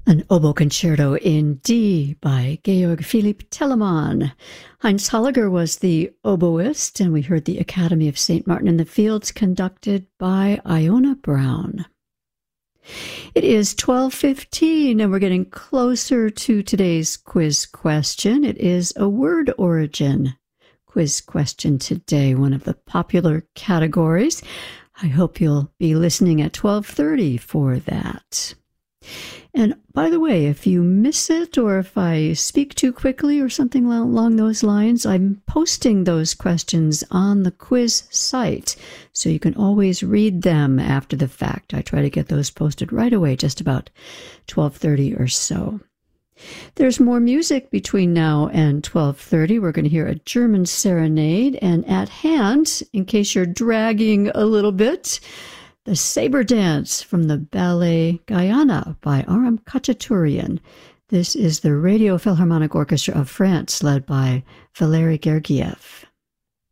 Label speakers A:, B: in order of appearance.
A: An oboe concerto in D by Georg Philipp Telemann. Heinz Holliger was the oboist, and we heard the Academy of St. Martin in the Fields conducted by Iona Brown. It is 12:15, and we're getting closer to today's quiz question. It is a word origin quiz question today, one of the popular categories. I hope you'll be listening at 12:30 for that. And by the way, if you miss it or if I speak too quickly or something along those lines, I'm posting those questions on the quiz site, so you can always read them after the fact. I try to get those posted right away, just about 12:30 or so. There's more music between now and 12:30. We're going to hear a German serenade, and at hand, in case you're dragging a little bit, the Sabre Dance from the Ballet Guyana by Aram Khachaturian. This is the Radio Philharmonic Orchestra of France, led by Valery Gergiev.